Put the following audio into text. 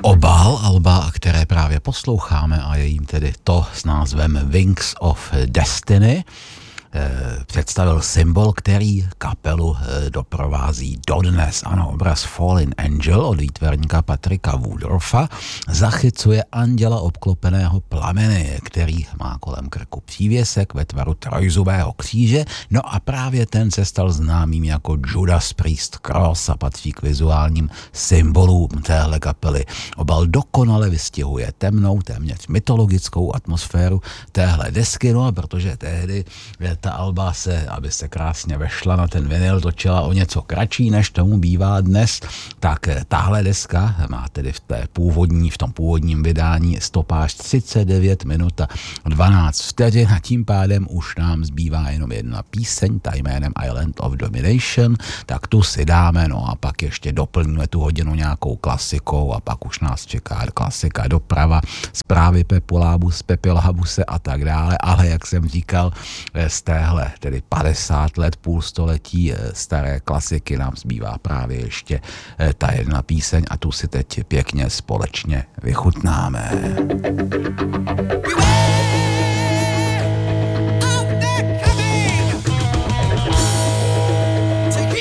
Obal alba, které právě posloucháme, a je jím tedy to s názvem Wings of Destiny, představil symbol, který kapelu doprovází dodnes. Ano, obraz Fallen Angel od výtvarníka Patricka Woodroffa zachycuje anděla obklopeného plameny, který má kolem krku přívěsek ve tvaru trojzubého kříže, no a právě ten se stal známým jako Judas Priest Cross a patří k vizuálním symbolům téhle kapely. Obal dokonale vystihuje temnou, téměř mytologickou atmosféru téhle desky, no a protože tehdy ta alba se, aby se krásně vešla na ten vinyl, točila o něco kratší, než tomu bývá dnes, tak tahle deska má tedy v tom původním vydání stopáž 39 minut a 12 vteřin a tím pádem už nám zbývá jenom jedna píseň, ta jménem Island of Domination, tak tu si dáme, no a pak ještě doplníme tu hodinu nějakou klasikou a pak už nás čeká klasika doprava, zprávy Pepilábuse a tak dále, ale jak jsem říkal, z téhle, tedy 50 let, půl století staré klasiky nám zbývá právě ještě ta jedna píseň a tu si teď pěkně společně vychutnáme.